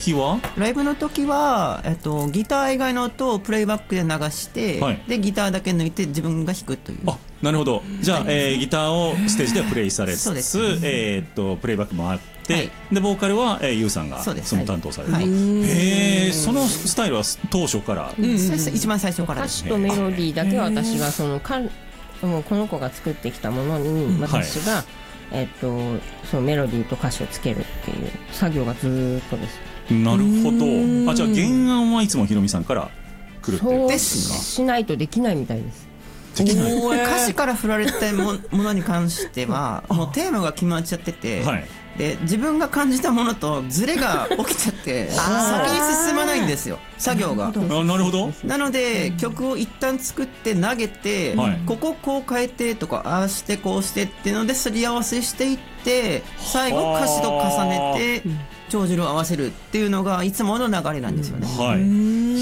時はギター以外の音をプレイバックで流して、 はい、 でギターだけ抜いて自分が弾くという。 あ、なるほど。じゃあ、ギターをステージではプレイされつつ、プレイバックもあって、はい、でボーカルは、ユウさんがその担当される、はい、そのスタイルは当初から、 一番最初からです。歌詞とメロディーだけは私がもうこの子が作ってきたものに私が、はい、そのメロディーと歌詞をつけるっていう作業がずっとです。 なるほど。じゃあ原案はいつもひろみさんから来るっていうですか。しないとできないみたいです。 歌詞から振られたものに関してはもうテーマが決まっちゃってて、はい、で自分が感じたものとズレが起きちゃって先に進まないんですよ、作業が。 なるほど。 なので曲を一旦作って投げて、はい、こここう変えてとかああしてこうしてっていうのですり合わせしていって最後歌詞と重ねて帳尻を合わせるっていうのがいつもの流れなんですよね。 はい、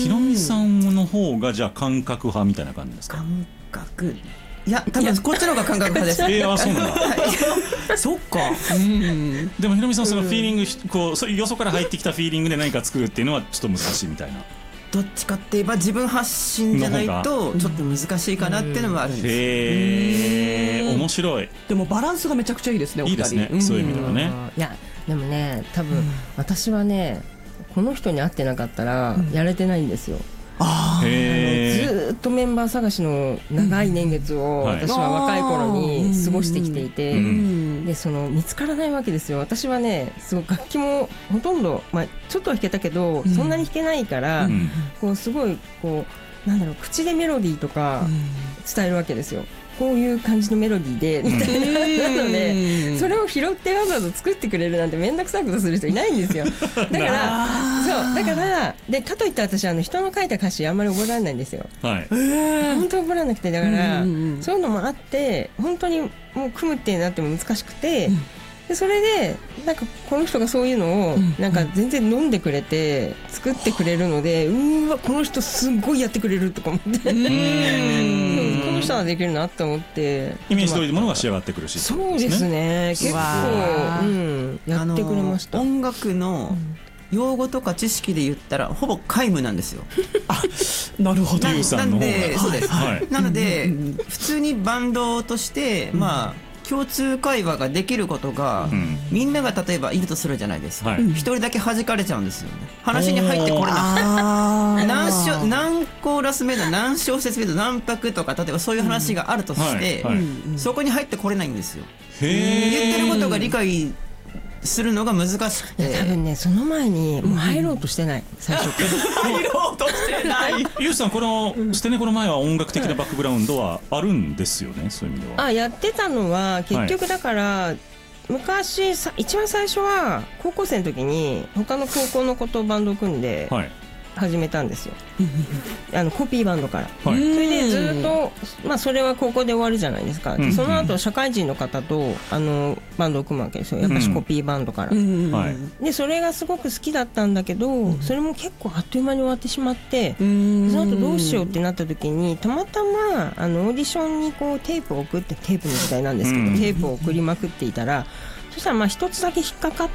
ひろみさんの方がじゃあ感覚派みたいな感じですか。 感覚、いや多分こっちの方が感覚派です。 そうなんだ。 そっか。 でもひろみさんそのフィーリング、こうそういうよそから入ってきたフィーリングで何か作るっていうのはちょっと難しいみたいな。 どっちかって言えば自分発信じゃないとちょっと難しいかなっていうのがあるんです。 へえ、面白い。 でもバランスがめちゃくちゃいいですね。 いいですね、そういう意味ではね。 いやでもね、多分私はねこの人に会ってなかったらやれてないんですよ。ずっとメンバー探しの長い年月を私は若い頃に過ごしてきていて、でその見つからないわけですよ。私はねすごい楽器もほとんど、ちょっとは弾けたけど、そんなに弾けないから、こうすごいこうなんだろう、口でメロディーとか伝えるわけですよ。こういう感じのメロディーでみたいなので、それを拾ってわざわざ作ってくれるなんて面倒くさいことする人いないんですよ。だからでかといって私人の書いた歌詞あんまり覚えられないんですよ。はい、本当に覚えられなくて、だからそういうのもあって本当にもう組むってなっても難しくて、でそれでなんかこの人がそういうのをなんか全然飲んでくれて作ってくれるので、うわこの人すごいやってくれるとか思ってこの人はできるなって思ってイメージ通りのものが仕上がってくるし。 そうですね、結構、やってくれました。 音楽の用語とか知識で言ったらほぼ皆無なんですよ。 なるほど。 なんでそうです、なので普通にバンドとして共通会話ができることが、みんなが例えばいるとするじゃないですか。一人だけ弾かれちゃうんですよね。話に入ってこれなくて、何コーラス目だ何小節目だ何拍とか例えばそういう話があるとして、そこに入ってこれないんですよ。言ってることが理解するのが難しくて、 多分ねその前にもう入ろうとしてない、最初から入ろうとしてない。 ゆうさん、この捨て猫の前は音楽的なバックグラウンドはあるんですよね、そういう意味では。 やってたのは結局だから、昔一番最初は高校生の時に他の高校の子とバンドを組んで始めたんですよ。コピーバンドから、それでずっと、それは高校で終わるじゃないですか。でその後社会人の方とバンドを組むわけですよ、やっぱしコピーバンドから。でそれがすごく好きだったんだけど、それも結構あっという間に終わってしまって、その後どうしようってなった時にたまたまオーディションにこうテープを送って、テープの時代なんですけど、テープを送りまくっていたら、そしたら一つだけ引っかかって、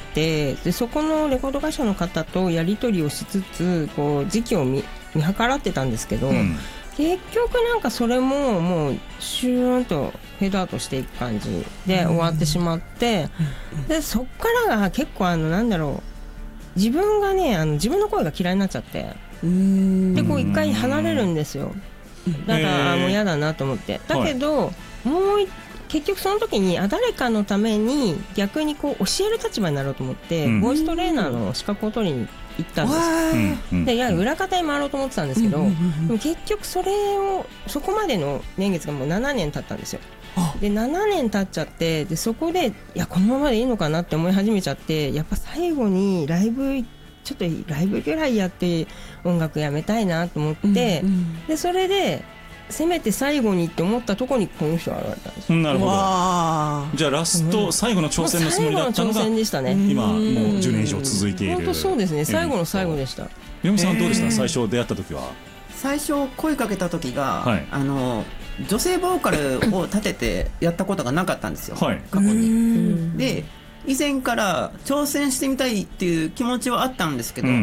でそこのレコード会社の方とやり取りをしつつこう時期を見計らってたんですけど、結局なんかそれももうシューンとフェードアウトしていく感じで終わってしまって、でそっからが結構なんだろう、自分がね自分の声が嫌いになっちゃって、でこう一回離れるんですよ。だからもう嫌だなと思って、だけどもう結局その時に誰かのために逆にこう教える立場になろうと思って、ボイストレーナーの資格を取りに行ったんですよ。で裏方に回ろうと思ってたんですけど、でも結局そこまでの年月がもう7年経ったんですよ。で7年経っちゃって、でそこでこのままでいいのかなって思い始めちゃって、やっぱ最後にちょっとライブぐらいやって音楽やめたいなと思って、でそれでせめて最後にって思ったところにこの人が現れたんです。 なるほど。じゃあラスト、最後の挑戦のつもりだったのが最後の挑戦でしたね。 今もう10年以上続いている。 本当そうですね、最後の最後でした。 ひろみさんどうでした、最初出会った時は。 最初声かけた時が、女性ボーカルを立ててやったことがなかったんですよ、過去に。で以前から挑戦してみたいっていう気持ちはあったんですけど、